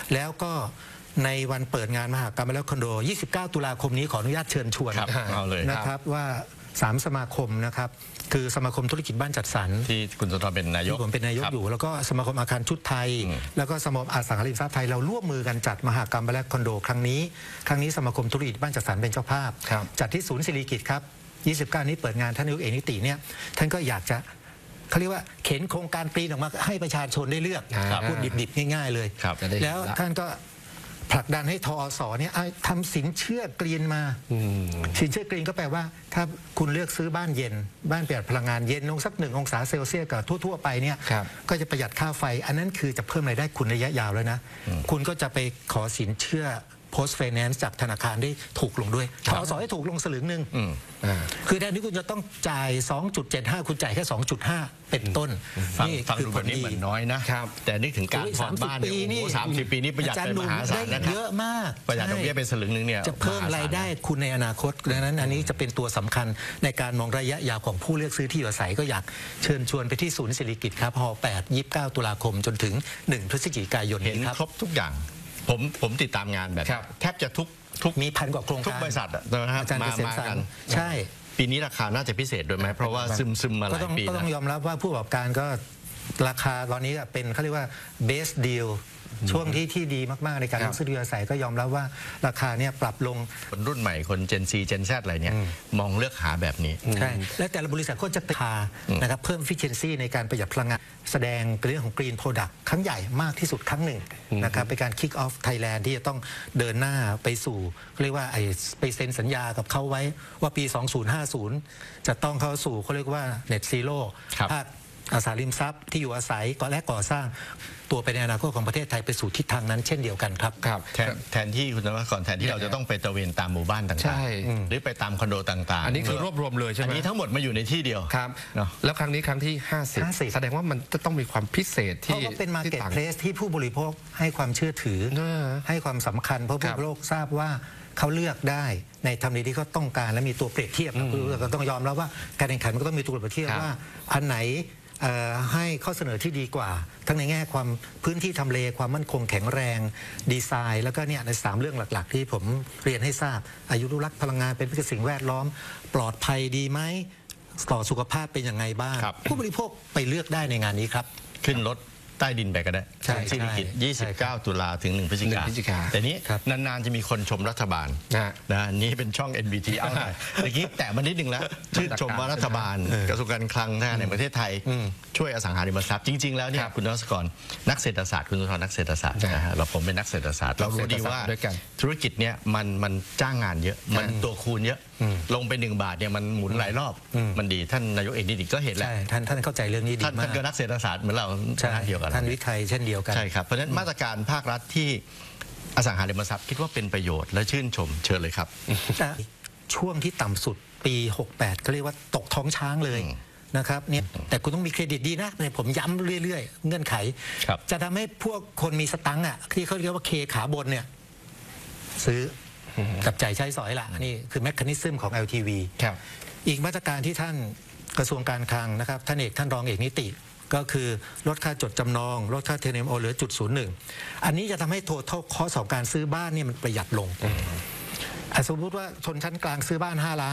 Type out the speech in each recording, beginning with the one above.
แล้วก็ในวันเปิดงานมหกรรมแล้วคอนโด29 ตุลาคมนี้ขออนุญาตเชิญชวนนะครับว่า3 สมาคมนะครับคือสมาคมธุรกิจบ้านจัดสรรที่คุณสุนทรเป็นนายกที่ผมเป็นนายกอยู่แล้วก็สมาคมอาคารชุดไทยแล้วก็สมาคมอสังหาริมทรัพย์ไทยเราร่วมมือกันจัดมหกรรมและคอนโดครั้งนี้สมาคมธุรกิจบ้านจัดสรรเป็นเจ้าภาพจัดที่ศูนย์สิริกิติ์ครับ29นี้เปิดงานท่านนายกเอกนิติเนี่ยท่านก็อยากจะเขาเรียกว่าเข็นโครงการกรีนออกมาให้ประชาชนได้เลือกพูดดิบๆง่ายๆเลยแล้วท่านก็ผลักดันให้ทอสเนี่ยทำสินเชื่อกรีนมาสินเชื่อกรีนก็แปลว่าถ้าคุณเลือกซื้อบ้านเย็นบ้านประหยัดพลังงานเย็นลงสัก1 องศาเซลเซียสกับทั่วๆไปเนี่ยก็จะประหยัดค่าไฟอันนั้นคือจะเพิ่มรายได้คุณระยะยาวแล้วนะคุณก็จะไปขอสินเชื่อpost finance จากธนาคารได้ถูกลงด้วยทอสให้ถูกลงสลึงหนึ่งคือแทนที่คุณจะต้องจ่าย 2.75 คุณจ่ายแค่ 2.5 เป็นต้นนี่คือแบบนี้เหมือนน้อยนะแต่นึกถึงการผ่อนบ้านเนี่ย30 ปีนี้ประหยัดไปมหาศาลนะครับเยอะมากประหยัดดอกเบี้ยเป็นสลึงนึงเนี่ยจะเพิ่มรายได้คุณในอนาคตดังนั้นอันนี้จะเป็นตัวสำคัญในการมองระยะยาวของผู้เลือกซื้อที่อยู่อาศัยก็อยากเชิญชวนไปที่ศูนย์สิริกิติ์ครับฮ8 29 ตุลาคมจนถึง1 พฤศจิกายนนี้ครับครบทุกอย่างผมติดตามงานแบบแทบจะทุกมี1,000 กว่าโครงการทุกบริษัทนะครับมากันใช่ปีนี้ราคาน่าจะพิเศษด้วยไหมเพราะว่าซึมมาหลายปีก็ต้องยอมรับว่าผู้ประกอบการก็ราคาตอนนี้เป็นเขาเรียกว่า best deal ช่วงที่ดีมากๆในการซื้อที่อยู่อาศัยก็ยอมรับว่าราคาเนี่ยปรับลงคนรุ่นใหม่คน Gen C Gen Z อะไรเนี่ยมองเลือกหาแบบนี้ใช่และแต่ละบริษัทก็จะราคานะครับเพิ่ม efficiency ในการประหยัดพลังงานแสดงเรื่องของ Green Product ครั้งใหญ่มากที่สุดครั้งหนึ่งนะครับเป็นการ kick off Thailand ที่จะต้องเดินหน้าไปสู่เรียกว่าไปเซ็นสัญญากับเขาไว้ว่าปี 2050 จะต้องเข้าสู่เขาเรียกว่า Net Zero ภาคอสังหาริมทรัพย์ที่อยู่อาศัยและก่อสร้างตัวไปในอนาคตของประเทศไทยไปสู่ทิศทางนั้นเช่นเดียวกันครับแทนที่คุณนวัดก่อนแทนที่เราจะต้องไปตระเวนตามหมู่บ้านต่างๆหรือไปตามคอนโดต่างๆอันนี้คือรวบรวมเลยใช่ไหมอันนี้ทั้งหมดมาอยู่ในที่เดียวครับแล้วครั้งนี้ครั้งที่50แสดงว่ามันจะต้องมีความพิเศษที่ก็เป็น market place ที่ผู้บริโภคให้ความเชื่อถือให้ความสำคัญเพราะผู้บริโภคทราบว่าเขาเลือกได้ในทำเลที่เขาต้องการและมีตัวเปรียบเทียบก็ต้องยอมรับว่าการแข่งขันมันก็ต้องมีตัวเปรียบเทียบว่าอันไหนให้ข้อเสนอที่ดีกว่าทั้งในแง่ความพื้นที่ทำเลความมั่นคงแข็งแรงดีไซน์แล้วก็เนี่ยใน3 เรื่องหลักๆที่ผมเรียนให้ทราบอายุรักษ์พลังงานเป็นสิ่งแวดล้อมปลอดภัยดีไหมต่อสุขภาพเป็นยังไงบ้างผู้บริโภคไปเลือกได้ในงานนี้ครับขึ้นรถใต้ดินไปก็ได้สิริกิติ์29 ตุลาถึง1 พฤศจิกาแต่นี้นานๆจะมีคนชมรัฐบาลนะนี่เป็นช่อง NBT เอาหน่อยเมื่อกี้แต่มานิดนึงแล้วชื่นชมว่ารัฐบาลกระทรวงการคลังในประเทศไทยช่วยอสังหาริมทรัพย์จริงๆแล้วเนี่ยคุณนวัตกรนักเศรษฐศาสตร์คุณสุนทรนักเศรษฐศาสตร์นะฮะผมเป็นนักเศรษฐศาสตร์เรารู้ดีว่าธุรกิจเนี่ยมันจ้างงานเยอะมันตัวคูณเยอะลงไป1 บาทเนี่ยมันหมุนหลายรอบมันดีท่านนายกเอกนิติก็เห็นแล้วท่านเข้าใจเรื่องนี้ดีมากท่านก็นักเศรษฐศาสตร์เหมือนเราเดียวกันท่านวิทัยเช่นเดียวกันใช่ครับเพราะฉะนั้นมาตรการภาครัฐที่อสังหาริมทรัพย์คิดว่าเป็นประโยชน์และชื่นชมเชิญเลยครับช่วงที่ต่ำสุดปี68เขาเรียกว่าตกท้องช้างเลยนะครับเนี่ยแต่คุณต้องมีเครดิตดีนะผมย้ำเรื่อยๆเงื่อนไขจะทำให้พวกคนมีสตังค์ที่เขาเรียกว่าเคขาบนเนี่ยซื้อจับจ่ายใช้สอยละนี่คือแมคคานิซึมของ LTV อีกมาตรการที่ท่านกระทรวงการคลังนะครับท่านรองเอกนิติก็คือลดค่าจดจำนองลดค่า TNMO เหลือ0.01อันนี้จะทำให้total costของการซื้อบ้านเนี่ยมันประหยัดลงสมมติว่าชนชั้นกลางซื้อบ้าน5 ล้าน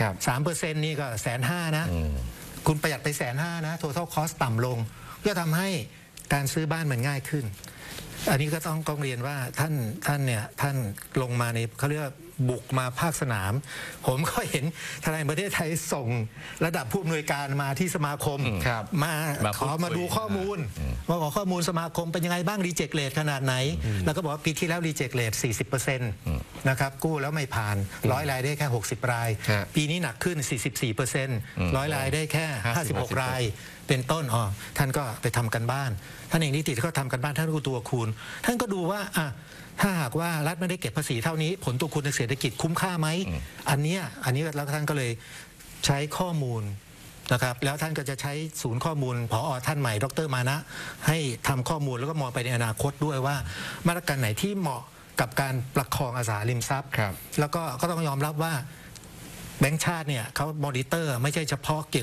3% นี่ก็150,000นะคุณประหยัดไป150,000นะtotal cost ต่ำลงก็ทำให้การซื้อบ้านมันง่ายขึ้นอันนี้ก็ต้องเรียนว่าท่านลงมาในเขาเรียกว่าบุกมาภาคสนามผมก็เห็นทนายประเทศไทยส่งระดับผู้อำนวยการมาที่สมาคมมาขอมาดูข้อมูลว่าขอข้อมูลสมาคมเป็นยังไงบ้างรีเจ็คเรทขนาดไหนแล้วก็บอกว่าปีที่แล้วรีเจ็คเรท 40% นะครับกู้แล้วไม่ผ่าน100 รายได้แค่60 รายปีนี้หนักขึ้น 44% 100 รายได้แค่56 รายเป็นต้นท่านก็ไปทำกันบ้านท่านเองนิติก็ทำกันบ้านท่านก็ตัวคูณท่านก็ดูว่าถ้าหากว่ารัฐไม่ได้เก็บภาษีเท่านี้ผลตัวคูณในเศรษฐกิจคุ้มค่าไหมอันนี้แล้วท่านก็เลยใช้ข้อมูลนะครับแล้วท่านก็จะใช้ศูนย์ข้อมูลผอ.ท่านใหม่ดร.มานะให้ทำข้อมูลแล้วก็มองไปในอนาคตด้วยว่ามาตรการไหนที่เหมาะกับการประคองอสังหาริมทรัพย์แล้วก็ต้องยอมรับว่าแบงก์ชาติเนี่ยเขามอนิเตอร์ไม่ใช่เฉพาะเกี่ยว